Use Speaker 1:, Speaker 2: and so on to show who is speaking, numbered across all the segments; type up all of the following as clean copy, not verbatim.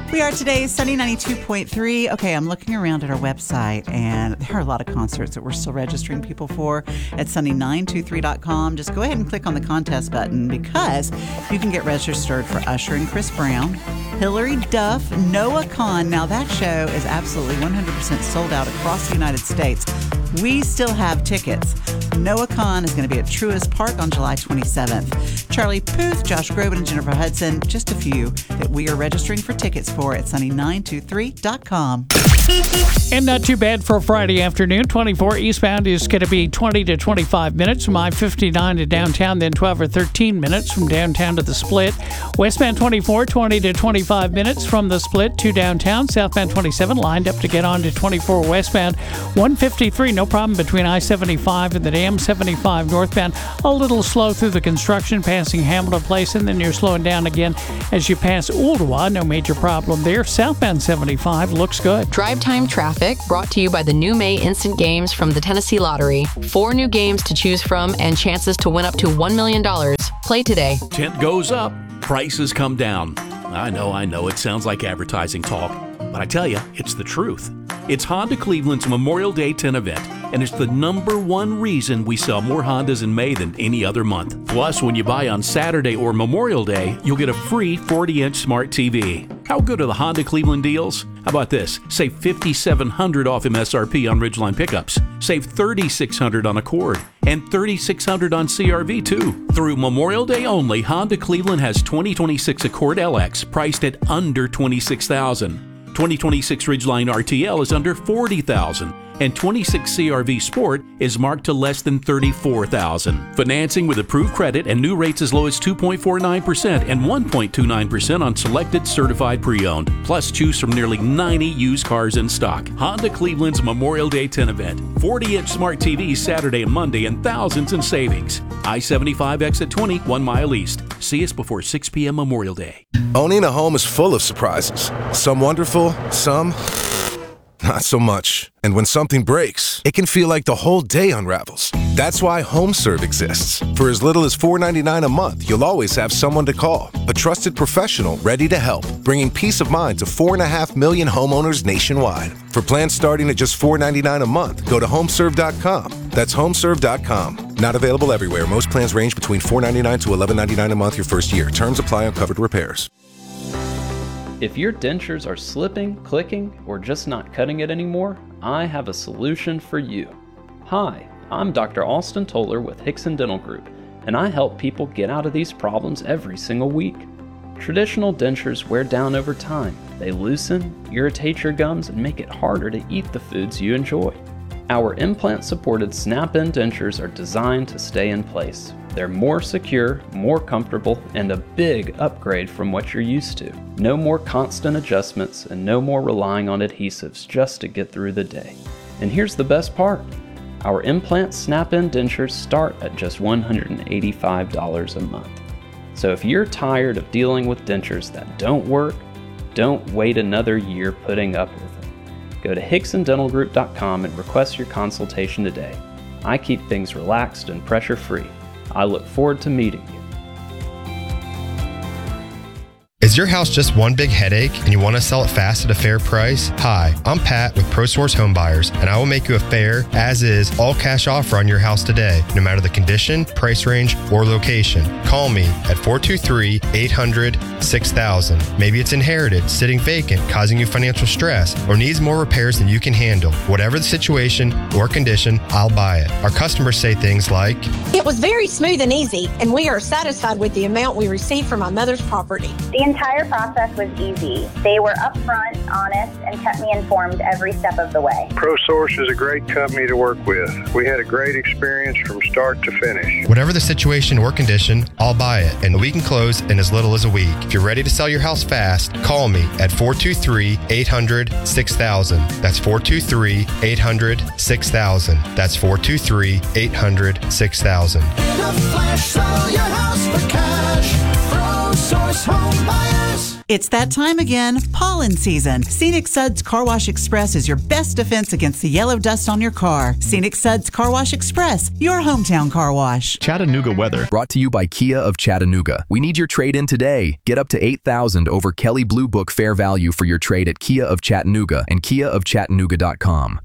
Speaker 1: We are today Sunny 92.3. Okay, I'm looking around at our website, and there are a lot of concerts that we're still registering people for at sunny923.com. Just go ahead and click on the contest button because you can get registered for Usher and Chris Brown, Hillary Duff, Noah Kahan. Now, that show is absolutely 100% sold out across the United States. We still have tickets. Noah Kahan is going to be at Truist Park on July 27th. Charlie Puth, Josh Groban, and Jennifer Hudson, just a few that we are registering for tickets for at sunny923.com.
Speaker 2: And not too bad for a Friday afternoon. 24 eastbound is going to be 20 to 25 minutes from I-59 to downtown, then 12 or 13 minutes from downtown to the Split. Westbound 24, 20 to 25 minutes from the Split to downtown. Southbound 27 lined up to get on to 24 westbound. 153, no problem between I-75 and the Dam. 75 northbound, a little slow through the construction, passing Hamilton Place, and then you're slowing down again as you pass Ooltewah. No major problem there. Southbound 75 looks good.
Speaker 3: Drive time traffic brought to you by the new May Instant Games from the Tennessee Lottery. 4 new games to choose from and chances to win up to $1 million. Play today.
Speaker 4: Tent goes up, prices come down. I know, it sounds like advertising talk, but I tell you, it's the truth. It's Honda Cleveland's Memorial Day 10 event, and it's the #1 reason we sell more Hondas in May than any other month. Plus, when you buy on Saturday or Memorial Day, you'll get a free 40-inch smart TV. How good are the Honda Cleveland deals? How about this? Save $5,700 off MSRP on Ridgeline pickups. Save $3,600 on Accord and $3,600 on CR-V too. Through Memorial Day only, Honda Cleveland has 2026 Accord LX priced at under $26,000. 2026 Ridgeline RTL is under $40,000, and 26 CR-V Sport is marked to less than $34,000. Financing with approved credit and new rates as low as 2.49% and 1.29% on selected certified pre-owned. Plus, choose from nearly 90 used cars in stock. Honda Cleveland's Memorial Day 10 event. 40-inch smart TVs Saturday and Monday and thousands in savings. I-75 exit 20, 1 mile east. See us before 6 p.m. Memorial Day.
Speaker 5: Owning a home is full of surprises. Some wonderful, some not so much. And when something breaks, it can feel like the whole day unravels. That's why HomeServe exists. For as little as $4.99 a month, you'll always have someone to call. A trusted professional ready to help, bringing peace of mind to 4.5 million homeowners nationwide. For plans starting at just $4.99 a month, go to homeserve.com. That's homeserve.com. Not available everywhere. Most plans range between $4.99 to $11.99 a month your first year. Terms apply on covered repairs.
Speaker 6: If your dentures are slipping, clicking, or just not cutting it anymore, I have a solution for you. Hi, I'm Dr. Austin Toller with Hickson Dental Group, and I help people get out of these problems every single week. Traditional dentures wear down over time. They loosen, irritate your gums, and make it harder to eat the foods you enjoy. Our implant-supported snap-in dentures are designed to stay in place. They're more secure, more comfortable, and a big upgrade from what you're used to. No more constant adjustments and no more relying on adhesives just to get through the day. And here's the best part. Our implant snap-in dentures start at just $185 a month. So if you're tired of dealing with dentures that don't work, don't wait another year putting up with them. Go to HicksonDentalGroup.com and request your consultation today. I keep things relaxed and pressure-free. I look forward to meeting you.
Speaker 7: Is your house just one big headache and you want to sell it fast at a fair price? Hi, I'm Pat with ProSource Home Buyers, and I will make you a fair, as-is, all-cash offer on your house today, no matter the condition, price range, or location. Call me at 423-800-6000. Maybe it's inherited, sitting vacant, causing you financial stress, or needs more repairs than you can handle. Whatever the situation or condition, I'll buy it. Our customers say things like,
Speaker 8: "It was very smooth and easy, and we are satisfied with the amount we received from my mother's property."
Speaker 9: The entire process was easy. They were upfront, honest, and kept me informed every step of the way.
Speaker 10: ProSource is a great company to work with. We had a great experience from start to finish.
Speaker 7: Whatever the situation or condition, I'll buy it, and we can close in as little as a week. If you're ready to sell your house fast, call me at 423-800-6000. That's 423-800-6000. That's 423-800-6000.
Speaker 11: In a flash, sell your house for cash. ProSource Home Buyers.
Speaker 1: It's that time again, pollen season. Scenic Suds Car Wash Express is your best defense against the yellow dust on your car. Scenic Suds Car Wash Express, your hometown car wash.
Speaker 11: Chattanooga weather. Brought to you by Kia of Chattanooga. We need your trade-in today. Get up to $8,000 over Kelley Blue Book fair value for your trade at Kia of Chattanooga and KiaofChattanooga.com.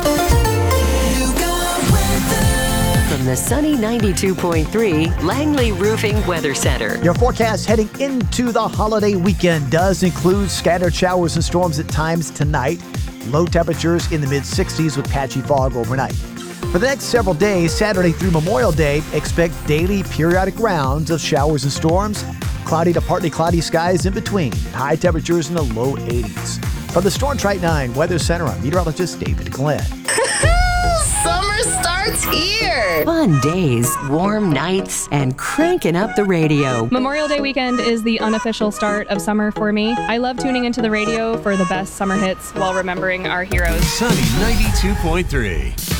Speaker 12: From the sunny 92.3 Langley Roofing Weather Center.
Speaker 13: Your forecast heading into the holiday weekend does include scattered showers and storms at times tonight. Low temperatures in the mid-60s with patchy fog overnight. For the next several days, Saturday through Memorial Day, expect daily periodic rounds of showers and storms. Cloudy to partly cloudy skies in between. High temperatures in the low 80s. From the Storm Track 9 Weather Center, I'm meteorologist David Glenn.
Speaker 12: Summer starts here. Fun days, warm nights, and cranking up the radio.
Speaker 14: Memorial Day weekend is the unofficial start of summer for me. I love tuning into the radio for the best summer hits while remembering our heroes.
Speaker 15: Sunny 92.3.